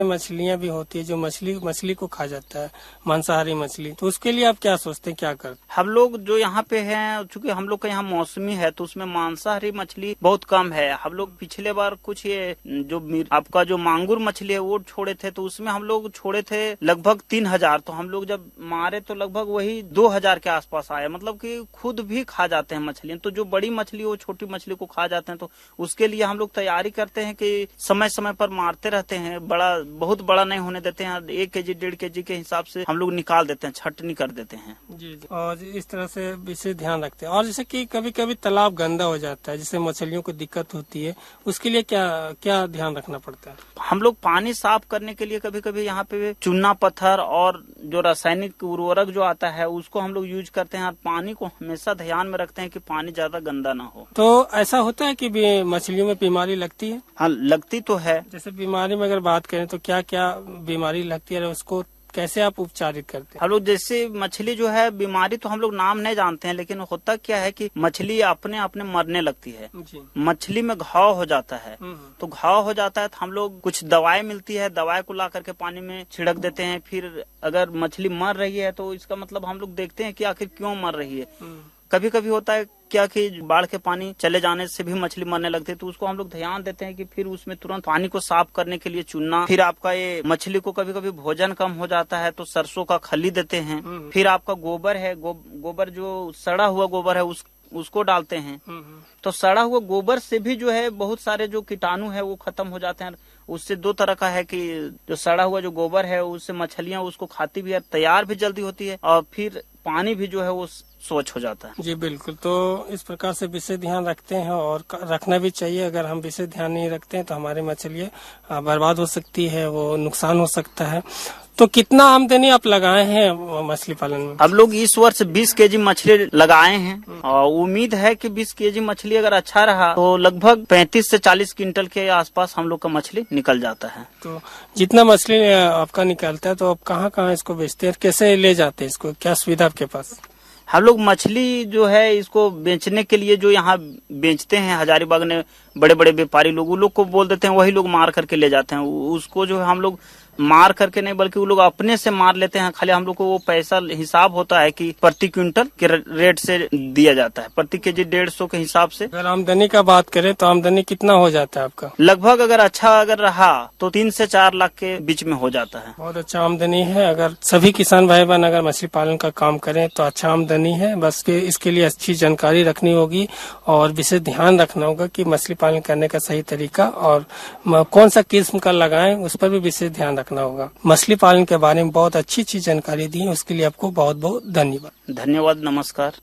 मछलियाँ भी होती है जो मछली को खा जाता है, मांसाहारी मछली, तो उसके लिए आप क्या सोचते हैं, क्या करते हैं? हम लोग जो यहाँ पे हैं, चूंकि हम लोग का यहाँ मौसमी है तो उसमें मांसाहारी मछली बहुत कम है। हम लोग पिछले बार कुछ ये जो आपका जो मांगुर मछली है वो छोड़े थे, तो उसमें हम लोग छोड़े थे लगभग 3000। तो हम लोग जब मारे तो लगभग वही 2000 के आसपास आया। मतलब कि खुद भी खा जाते हैं मछलियाँ, तो जो बड़ी मछली वो छोटी मछली को खा जाते हैं। तो उसके लिए हम लोग तैयारी करते हैं कि समय समय पर मारते रहते हैं, बहुत बड़ा नहीं होने देते हैं। 1 केजी 1.5 केजी के हिसाब से हम लोग निकाल देते हैं, छटनी कर देते हैं। जी। और इस तरह से विशेष ध्यान रखते हैं। और जैसे कि कभी कभी तालाब गंदा हो जाता है जिससे मछलियों को दिक्कत होती है, उसके लिए क्या ध्यान रखना पड़ता है? हम लोग पानी साफ करने के लिए कभी कभी यहाँ पे चूना पत्थर और जो रासायनिक उर्वरक जो आता है उसको हम लोग यूज करते हैं। और पानी को हमेशा ध्यान में रखते हैं कि पानी ज्यादा गंदा ना हो। तो ऐसा होता है कि मछलियों में बीमारी लगती है? हाँ, लगती तो है। जैसे बीमारी में अगर बात करें तो क्या क्या बीमारी लगती है, उसको कैसे आप उपचारित करते हैं? हम लोग जैसे मछली जो है, बीमारी तो हम लोग नाम नहीं जानते हैं, लेकिन होता क्या है कि मछली अपने अपने मरने लगती है। मछली में घाव हो जाता है, तो घाव हो जाता है तो हम लोग कुछ दवाई मिलती है, दवाई को ला करके पानी में छिड़क देते हैं। फिर अगर मछली मर रही है तो इसका मतलब हम लोग देखते हैं कि आखिर क्यों मर रही है। कभी कभी होता है क्या कि बाढ़ के पानी चले जाने से भी मछली मरने लगती है, तो उसको हम लोग ध्यान देते हैं कि फिर उसमें तुरंत पानी को साफ करने के लिए चूना, फिर आपका ये मछली को कभी कभी भोजन कम हो जाता है तो सरसों का खली देते हैं। फिर आपका गोबर है, गोबर जो सड़ा हुआ गोबर है उसको डालते हैं। तो सड़ा हुआ गोबर से भी जो है बहुत सारे जो कीटाणु है वो खत्म हो जाते हैं। उससे 2 तरह का है कि जो सड़ा हुआ जो गोबर है उससे मछलियां उसको खाती भी है, तैयार भी जल्दी होती है, और फिर पानी भी जो है वो स्वच्छ हो जाता है। जी बिल्कुल। तो इस प्रकार से विशेष ध्यान रखते हैं और रखना भी चाहिए। अगर हम विशेष ध्यान नहीं रखते हैं तो हमारी मछलियाँ बर्बाद हो सकती है, वो नुकसान हो सकता है। तो कितना आमदनी आप लगाए हैं मछली पालन में? हम लोग इस वर्ष 20 केजी मछली लगाए हैं और उम्मीद है कि 20 केजी मछली अगर अच्छा रहा तो लगभग 35 से 40 क्विंटल के आसपास हम लोग का मछली निकल जाता है। तो जितना मछली आपका निकलता है तो आप कहाँ इसको बेचते हैं, कैसे ले जाते हैं इसको, क्या सुविधा आपके पास? हम लोग मछली जो है इसको बेचने के लिए जो यहाँ बेचते हैं हजारीबाग में बड़े बड़े व्यापारी लोग, वो लोग को बोल देते हैं, वही लोग मार करके ले जाते हैं। उसको जो है हम लोग मार करके नहीं बल्कि वो लोग अपने से मार लेते हैं। खाली हम लोग को वो पैसा हिसाब होता है कि प्रति क्विंटल के रेट से दिया जाता है, प्रति केजी 150 के हिसाब से। अगर आमदनी का बात करें तो आमदनी कितना हो जाता है आपका? लगभग अगर अच्छा रहा तो 3 से 4 लाख के बीच में हो जाता है। बहुत अच्छा आमदनी है। अगर सभी किसान भाई बहन अगर मछली पालन का काम करें तो अच्छा आमदनी है। बस इसके लिए अच्छी जानकारी रखनी होगी और विशेष ध्यान रखना होगा कि मछली पालन करने का सही तरीका और कौन सा किस्म का लगाएं, उस पर भी विशेष ध्यान रखना होगा। मछली पालन के बारे में बहुत अच्छी जानकारी दी, उसके लिए आपको बहुत बहुत धन्यवाद। धन्यवाद, नमस्कार।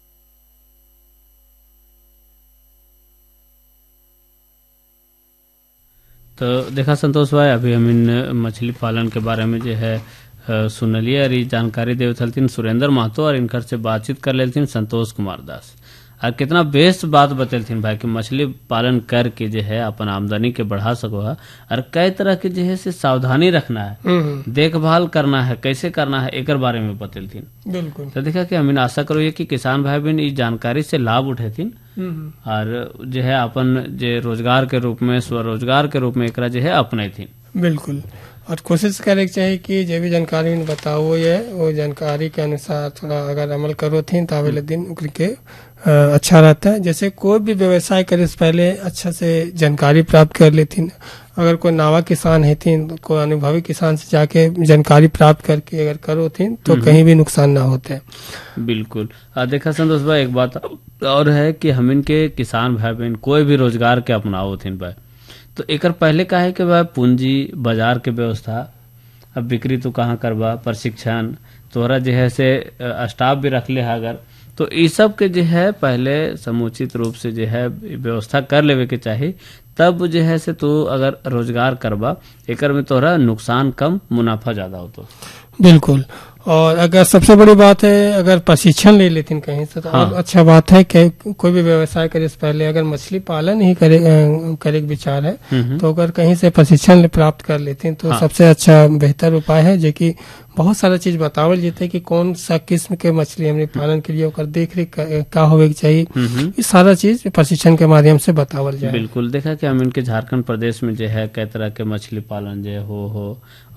तो देखा संतोष भाई, अभी हम इन मछली पालन के बारे में जो है सुनलिए और जानकारी देवत हलथिन सुरेंद्र महतो और इनकर से बातचीत कर लेथिन संतोष कुमार दास। और कितना बेस्ट बात बतेलथिन भाई कि मछली पालन करके जो है अपन आमदनी के बढ़ा सको है और कई तरह के जो है से सावधानी रखना है, देखभाल करना है, कैसे करना है, एक बारे में बतेलथिन। बिल्कुल। तो देखा कि हम आशा करो कि किसान भाई बहन इस जानकारी से लाभ उठेथिन और जो है अपन जो रोजगार के रूप में, स्वरोजगार के रूप में एक जो है अपनेथिन। बिल्कुल। और कोशिश करे के चाहिए कि जो भी जानकारी बताओ वो जानकारी के अनुसार थोड़ा अगर अमल करो थी तो आवेले दिन के अच्छा रहता है। जैसे कोई भी व्यवसाय करे से पहले अच्छा से जानकारी प्राप्त कर लेती। अगर कोई नावा किसान है थी तो कोई अनुभवी किसान से जाके जानकारी प्राप्त करके अगर करो थी तो कहीं भी नुकसान ना होते। बिल्कुल। देखा संतोष भाई, एक बात और है कि हम इनके किसान भाई बहन कोई भी रोजगार के अपनाओ थी भाई, तो एक पहले का है कि भाई पूंजी, बाजार के व्यवस्था, अब बिक्री तो कहाँ करवा, प्रशिक्षण, तोहरा जो है से स्टाफ भी रख ले है अगर, तो ये सब के जो है पहले समुचित रूप से जो है व्यवस्था कर लेवे के चाहिए। तब जो है से तू अगर रोजगार करवा, एक में तोहरा नुकसान कम, मुनाफा ज्यादा हो। तो बिल्कुल। और अगर सबसे बड़ी बात है, अगर प्रशिक्षण ले लेते कहीं से तो हाँ। और अच्छा बात है कि कोई भी व्यवसाय करे से पहले अगर मछली पालन ही करे के विचार है तो अगर कहीं से प्रशिक्षण प्राप्त कर लेते हैं तो हाँ। सबसे अच्छा बेहतर उपाय है, जो कि बहुत सारा चीज बतावल जाते हैं कि कौन सा किस्म के मछली हमने पालन के लिए ओकर देख रेख का होवे के चाहिए, ये सारा चीज प्रशिक्षण के माध्यम से बतावल जाए। बिल्कुल। देखा कि हम इनके झारखंड प्रदेश में जो है कई तरह के मछली पालन जो हो